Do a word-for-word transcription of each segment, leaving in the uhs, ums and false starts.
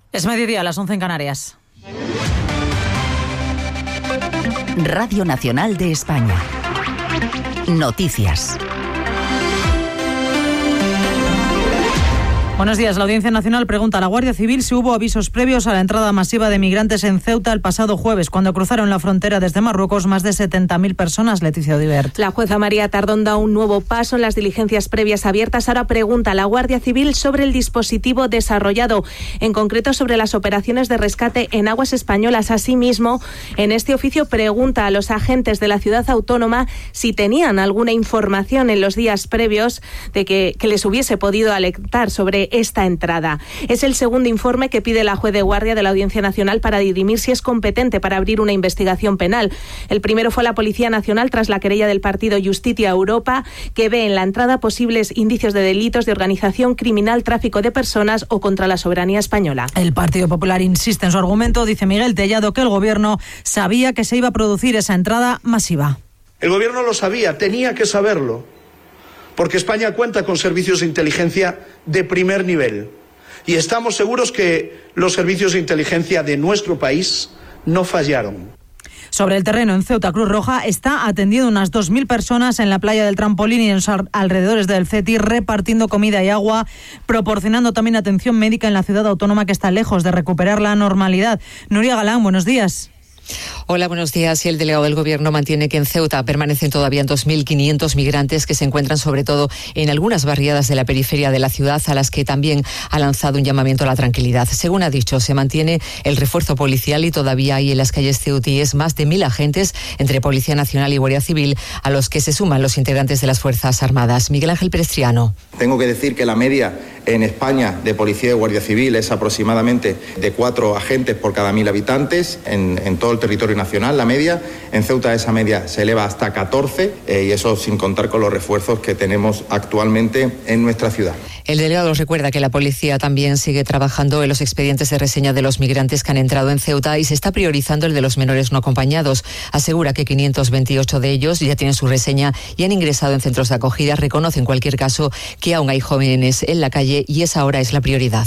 Es mediodía, a las once en Canarias. Radio Nacional de España. Noticias. Buenos días. La Audiencia Nacional pregunta a la Guardia Civil si hubo avisos previos a la entrada masiva de migrantes en Ceuta el pasado jueves, cuando cruzaron la frontera desde Marruecos más de setenta mil personas. Leticia Odibert. La jueza María Tardón da un nuevo paso en las diligencias previas abiertas. Ahora pregunta a la Guardia Civil sobre el dispositivo desarrollado, en concreto sobre las operaciones de rescate en aguas españolas. Asimismo, en este oficio pregunta a los agentes de la ciudad autónoma si tenían alguna información en los días previos de que, que les hubiese podido alertar sobre esta entrada. Es el segundo informe que pide la juez de guardia de la Audiencia Nacional para dirimir si es competente para abrir una investigación penal. El primero fue la Policía Nacional tras la querella del partido Justitia Europa, que ve en la entrada posibles indicios de delitos de organización criminal, tráfico de personas o contra la soberanía española. El Partido Popular insiste en su argumento. Dice Miguel Tellado que el Gobierno sabía que se iba a producir esa entrada masiva. El Gobierno lo sabía, tenía que saberlo, porque España cuenta con servicios de inteligencia de primer nivel y estamos seguros que los servicios de inteligencia de nuestro país no fallaron. Sobre el terreno en Ceuta, Cruz Roja está atendiendo unas dos mil personas en la playa del Trampolín y en los alrededores del CETI, repartiendo comida y agua, proporcionando también atención médica en la ciudad autónoma, que está lejos de recuperar la normalidad. Nuria Galán, buenos días. Hola, buenos días. Y el delegado del Gobierno mantiene que en Ceuta permanecen todavía dos mil quinientos migrantes que se encuentran sobre todo en algunas barriadas de la periferia de la ciudad, a las que también ha lanzado un llamamiento a la tranquilidad. Según ha dicho, se mantiene el refuerzo policial y todavía hay en las calles ceutíes más de mil agentes entre Policía Nacional y Guardia Civil, a los que se suman los integrantes de las Fuerzas Armadas. Miguel Ángel Perestriano. Tengo que decir que la media en España de Policía y Guardia Civil es aproximadamente de cuatro agentes por cada mil habitantes en, en todo el territorio nacional, la media. En Ceuta esa media se eleva hasta catorce, eh, y eso sin contar con los refuerzos que tenemos actualmente en nuestra ciudad. El delegado recuerda que la policía también sigue trabajando en los expedientes de reseña de los migrantes que han entrado en Ceuta y se está priorizando el de los menores no acompañados. Asegura que quinientos veintiocho de ellos ya tienen su reseña y han ingresado en centros de acogida. Reconoce en cualquier caso que aún hay jóvenes en la calle y esa ahora es la prioridad.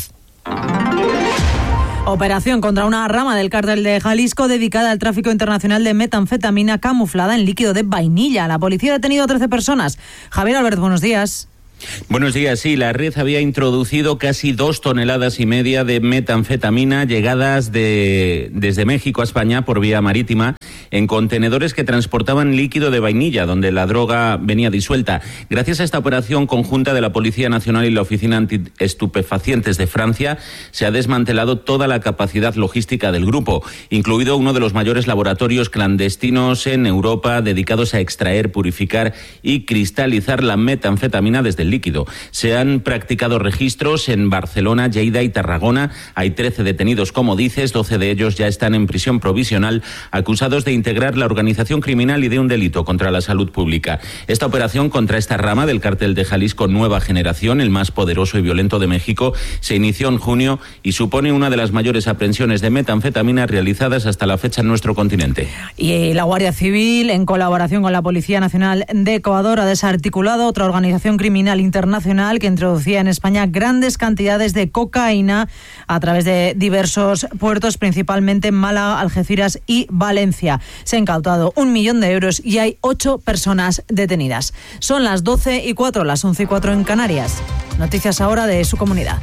Operación contra una rama del cártel de Jalisco dedicada al tráfico internacional de metanfetamina camuflada en líquido de vainilla. La policía ha detenido a trece personas. Javier Albert, buenos días. Buenos días. Sí, la red había introducido casi dos toneladas y media de metanfetamina llegadas de, desde México a España por vía marítima en contenedores que transportaban líquido de vainilla, donde la droga venía disuelta. Gracias a esta operación conjunta de la Policía Nacional y la Oficina Antiestupefacientes de Francia, se ha desmantelado toda la capacidad logística del grupo, incluido uno de los mayores laboratorios clandestinos en Europa dedicados a extraer, purificar y cristalizar la metanfetamina desde el líquido. Se han practicado registros en Barcelona, Lleida y Tarragona. Hay trece detenidos, como dices, doce de ellos ya están en prisión provisional, acusados de integrar la organización criminal y de un delito contra la salud pública. Esta operación contra esta rama del cártel de Jalisco Nueva Generación, el más poderoso y violento de México, se inició en junio y supone una de las mayores aprehensiones de metanfetamina realizadas hasta la fecha en nuestro continente. Y la Guardia Civil, en colaboración con la Policía Nacional de Ecuador, ha desarticulado otra organización criminal internacional que introducía en España grandes cantidades de cocaína a través de diversos puertos, principalmente en Málaga, Algeciras y Valencia. Se ha incautado un millón de euros y hay ocho personas detenidas. Son las doce y cuatro, las once y cuatro en Canarias. Noticias ahora de su comunidad.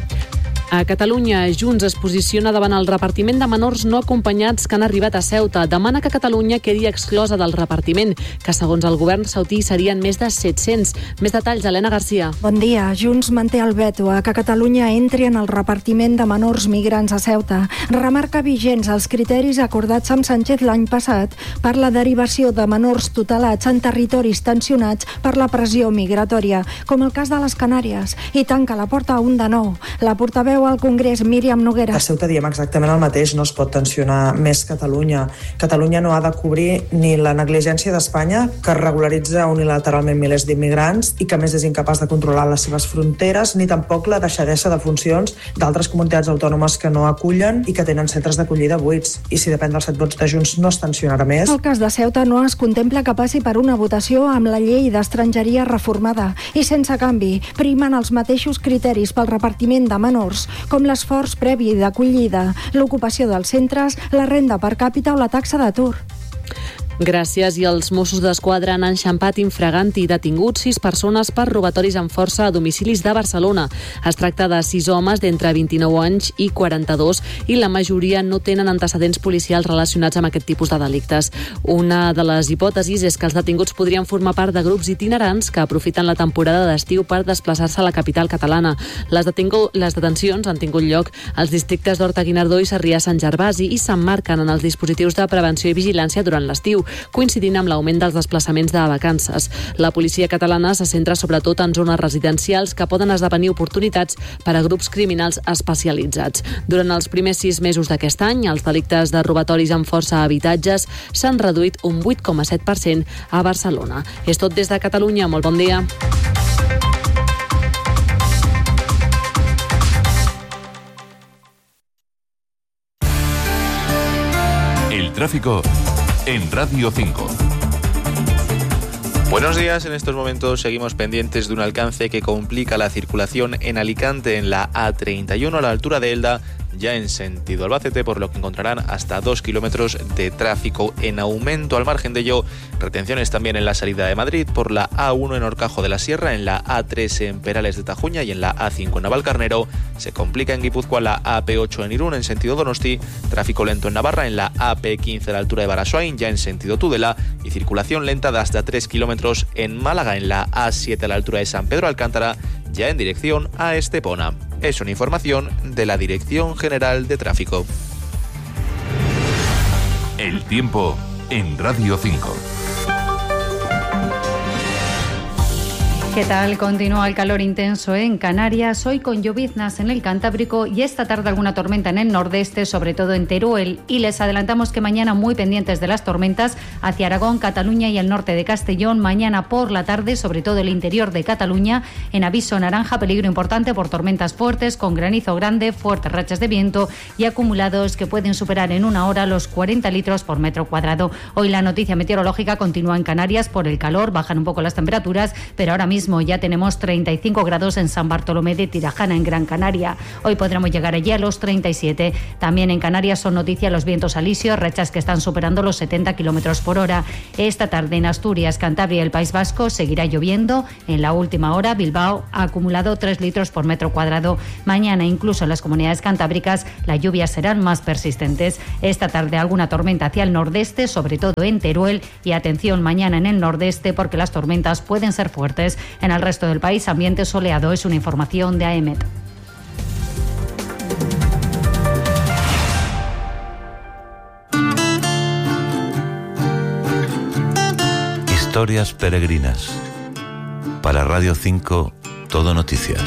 A Catalunya, Junts es posiciona davant el repartiment de menors no acompanyats que han arribat a Ceuta. Demana que Catalunya quedi exclosa del repartiment, que segons el govern saudí serien més de set-cents. Més detalls, Helena Garcia. Bon dia. Junts manté el veto a que Catalunya entri en el repartiment de menors migrants a Ceuta. Remarca vigents els criteris acordats amb Sánchez l'any passat per la derivació de menors tutelats en territoris tensionats per la pressió migratòria, com el cas de les Canàries, i tanca la porta a un de nou. La portaveu al Congrés, Míriam Noguera. A Ceuta diem exactament el mateix, no es pot tensionar més Catalunya. Catalunya no ha de cobrir ni la negligència d'Espanya, que regularitza unilateralment milers d'immigrants i que a més és incapaç de controlar les seves fronteres, ni tampoc la deixadesa de funcions d'altres comunitats autònomes que no acullen i que tenen centres d'acollida buits. I si depèn dels set vots de Junts no es tensionarà més. El cas de Ceuta no es contempla que passi per una votació amb la llei d'estrangeria reformada i sense canvi. Primen els mateixos criteris pel repartiment de menors com l'esforç previ d'acollida, l'ocupació dels centres, la renda per càpita o la taxa d'atur. Gràcies. I els Mossos d'Esquadra han enxampat infragant i detingut sis persones per robatoris amb força a domicilis de Barcelona. Es tracta de sis homes d'entre vint-i-nou anys i quaranta-dos i la majoria no tenen antecedents policials relacionats amb aquest tipus de delictes. Una de les hipòtesis és que els detinguts podrien formar part de grups itinerants que aprofiten la temporada d'estiu per desplaçar-se a la capital catalana. Les, detingu- les detencions han tingut lloc als districtes d'Horta-Guinardó i Sarrià-Sant Gervasi i s'emmarquen en els dispositius de prevenció i vigilància durant l'estiu, coincidint amb l'augment dels desplaçaments de vacances. La policia catalana se centra sobretot en zones residencials que poden esdevenir oportunitats per a grups criminals especialitzats. Durant els primers sis mesos d'aquest any, els delictes de robatoris amb força a habitatges s'han reduït un vuit coma set per cent a Barcelona. És tot des de Catalunya. Molt bon dia. El tráfico en Radio cinco. Buenos días, en estos momentos seguimos pendientes de un alcance que complica la circulación en Alicante en la A treinta y uno a la altura de Elda, ya en sentido Albacete, por lo que encontrarán hasta dos kilómetros de tráfico en aumento. Al margen de ello, retenciones también en la salida de Madrid por la A uno en Horcajo de la Sierra, en la A tres en Perales de Tajuña y en la A cinco en Navalcarnero. Se complica en Guipúzcoa la A P ocho en Irún en sentido Donosti, tráfico lento en Navarra en la A P quince a la altura de Barasoain, ya en sentido Tudela, y circulación lenta de hasta tres kilómetros en Málaga en la A siete a la altura de San Pedro Alcántara, ya en dirección a Estepona. Es una información de la Dirección General de Tráfico. El tiempo en Radio cinco. ¿Qué tal? Continúa el calor intenso en Canarias, hoy con lloviznas en el Cantábrico y esta tarde alguna tormenta en el nordeste, sobre todo en Teruel. Y les adelantamos que mañana muy pendientes de las tormentas hacia Aragón, Cataluña y el norte de Castellón. Mañana por la tarde, sobre todo el interior de Cataluña, en aviso naranja, peligro importante por tormentas fuertes, con granizo grande, fuertes rachas de viento y acumulados que pueden superar en una hora los cuarenta litros por metro cuadrado. Hoy la noticia meteorológica continúa en Canarias por el calor, bajan un poco las temperaturas, pero ahora mismo ya tenemos treinta y cinco grados en San Bartolomé de Tirajana, en Gran Canaria. Hoy podremos llegar allí a los treinta y siete. También en Canarias son noticia los vientos alisios, rachas que están superando los setenta kilómetros por hora. Esta tarde en Asturias, Cantabria y el País Vasco seguirá lloviendo. En la última hora, Bilbao ha acumulado tres litros por metro cuadrado. Mañana, incluso en las comunidades cantábricas, las lluvias serán más persistentes. Esta tarde alguna tormenta hacia el nordeste, sobre todo en Teruel. Y atención mañana en el nordeste, porque las tormentas pueden ser fuertes. En el resto del país, ambiente soleado. Es una información de A E M E T. Historias peregrinas. Para Radio cinco, Todo Noticias.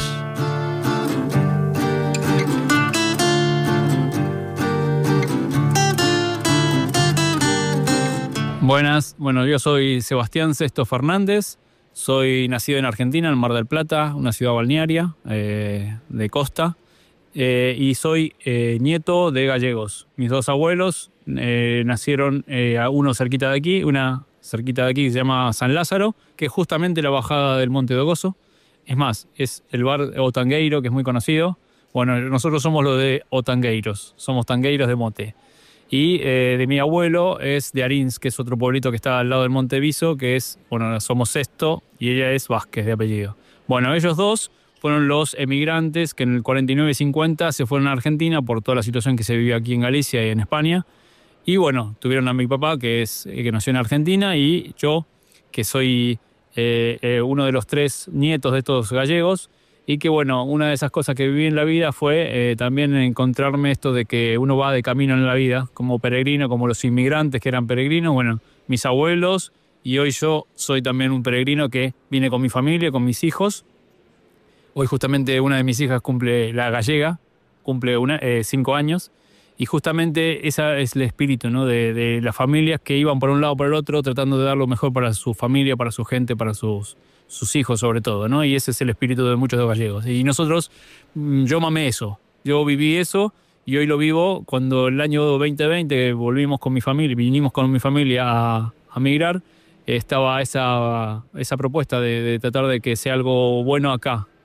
Buenas, bueno, yo soy Sebastián Sesto Fernández. Soy nacido en Argentina, en Mar del Plata, una ciudad balnearia eh, de costa, eh, y soy eh, nieto de gallegos. Mis dos abuelos eh, nacieron eh, uno cerquita de aquí, una cerquita de aquí que se llama San Lázaro, que es justamente la bajada del Monte Dogoso. Es más, es el bar Otangueiro, que es muy conocido. Bueno, nosotros somos los de Otangueiros, somos tangueiros de mote. Y eh, de mi abuelo es de Arins, que es otro pueblito que está al lado del Monte Viso, que es, bueno, somos Sesto y ella es Vázquez de apellido. Bueno, ellos dos fueron los emigrantes que en el cuarenta y nueve cincuenta se fueron a Argentina por toda la situación que se vivió aquí en Galicia y en España. Y bueno, tuvieron a mi papá, que, es, que nació en Argentina, y yo, que soy eh, eh, uno de los tres nietos de estos gallegos. Y que bueno, una de esas cosas que viví en la vida fue eh, también encontrarme esto de que uno va de camino en la vida, como peregrino, como los inmigrantes que eran peregrinos, bueno, mis abuelos, y hoy yo soy también un peregrino que vine con mi familia, con mis hijos. Hoy justamente una de mis hijas cumple, la gallega, cumple una, eh, cinco años, y justamente ese es el espíritu, ¿no? de, de las familias que iban por un lado o por el otro, tratando de dar lo mejor para su familia, para su gente, para sus... sus hijos sobre todo, ¿no? Y ese es el espíritu de muchos de los gallegos. Y nosotros, yo mamé eso, yo viví eso y hoy lo vivo cuando el año veinte veinte volvimos con mi familia, vinimos con mi familia a, a migrar, estaba esa, esa propuesta de, de tratar de que sea algo bueno acá,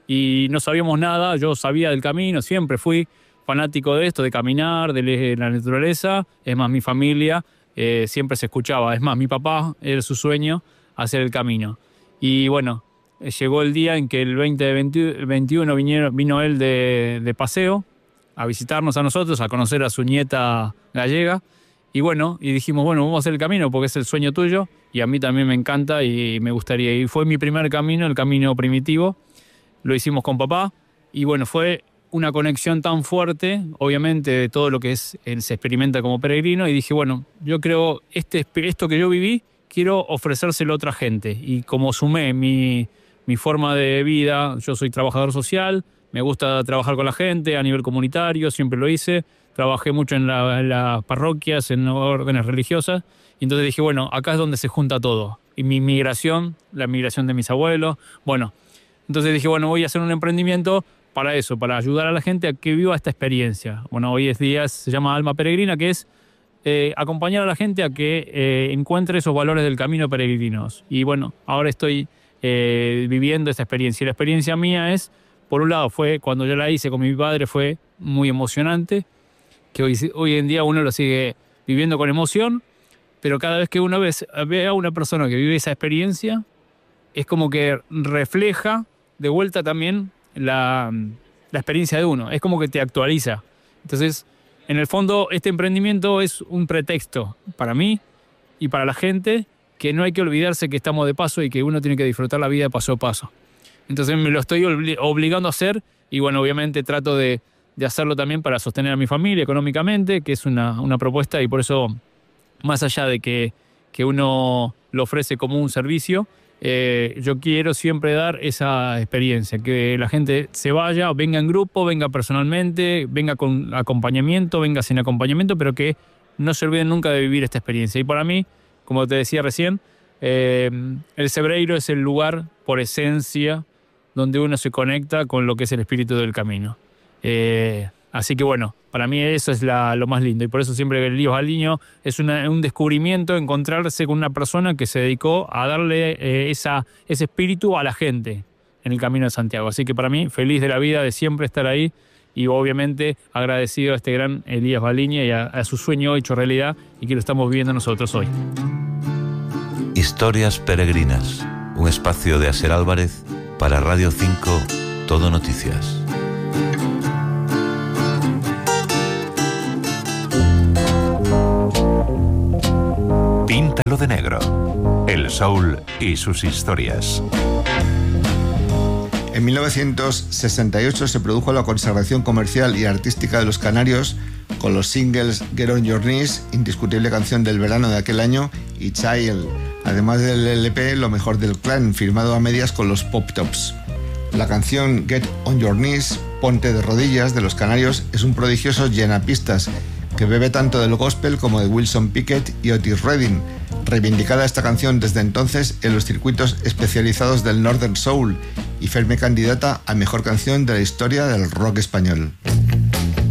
y no sabíamos nada. Yo sabía del camino, siempre fui fanático de esto, de caminar, de la naturaleza. Es más, mi familia eh, siempre se escuchaba. Es más, mi papá era su sueño hacer el camino. Y bueno, llegó el día en que el veinte veintiuno vinieron, vino él de, de paseo a visitarnos a nosotros, a conocer a su nieta gallega. Y bueno, y dijimos, bueno, vamos a hacer el camino porque es el sueño tuyo y a mí también me encanta y me gustaría. Y fue mi primer camino, el camino primitivo. Lo hicimos con papá y bueno, fue una conexión tan fuerte, obviamente, de todo lo que es, él se experimenta como peregrino. Y dije, bueno, yo creo, este, esto que yo viví, quiero ofrecérselo a otra gente. Y como sumé mi, mi forma de vida, yo soy trabajador social, me gusta trabajar con la gente a nivel comunitario, siempre lo hice. Trabajé mucho en, la, en las parroquias, en órdenes religiosas. Y entonces dije, bueno, acá es donde se junta todo. Y mi migración, la migración de mis abuelos. Bueno, entonces dije, bueno, voy a hacer un emprendimiento para eso, para ayudar a la gente a que viva esta experiencia. Bueno, hoy es día, se llama Alma Peregrina, que es eh, acompañar a la gente a que eh, encuentre esos valores del camino peregrinos. Y bueno, ahora estoy eh, viviendo esa experiencia. Y la experiencia mía es, por un lado, fue cuando yo la hice con mi padre, fue muy emocionante, que hoy, hoy en día uno lo sigue viviendo con emoción, pero cada vez que uno ve, ve a una persona que vive esa experiencia, es como que refleja de vuelta también la, la experiencia de uno, es como que te actualiza. Entonces, en el fondo, este emprendimiento es un pretexto para mí y para la gente, que no hay que olvidarse que estamos de paso y que uno tiene que disfrutar la vida paso a paso. Entonces me lo estoy obligando a hacer y bueno, obviamente trato de, de hacerlo también para sostener a mi familia económicamente, que es una, una propuesta, y por eso, más allá de que, que uno lo ofrece como un servicio, eh, yo quiero siempre dar esa experiencia, que la gente se vaya, venga en grupo, venga personalmente, venga con acompañamiento, venga sin acompañamiento, pero que no se olviden nunca de vivir esta experiencia. Y para mí, como te decía recién, eh, el Cebreiro es el lugar por esencia donde uno se conecta con lo que es el espíritu del camino. Eh, así que bueno, para mí eso es la, lo más lindo, y por eso siempre el Líos Valiño es una, un descubrimiento, encontrarse con una persona que se dedicó a darle eh, esa, ese espíritu a la gente en el Camino de Santiago. Así que para mí, feliz de la vida de siempre estar ahí, y obviamente agradecido a este gran Elías Valiña y a, a su sueño hecho realidad, y que lo estamos viviendo nosotros hoy. Historias peregrinas, un espacio de Asier Álvarez para Radio cinco, Todo Noticias. Píntalo de negro. El soul y sus historias. En mil novecientos sesenta y ocho se produjo la consagración comercial y artística de los canarios con los singles Get On Your Knees, indiscutible canción del verano de aquel año, y Child, además del L P Lo Mejor del Clan, firmado a medias con los Pop Tops. La canción Get On Your Knees, Ponte de Rodillas, de los canarios, es un prodigioso llenapistas que bebe tanto del gospel como de Wilson Pickett y Otis Redding, reivindicada esta canción desde entonces en los circuitos especializados del Northern Soul y firme candidata a mejor canción de la historia del rock español.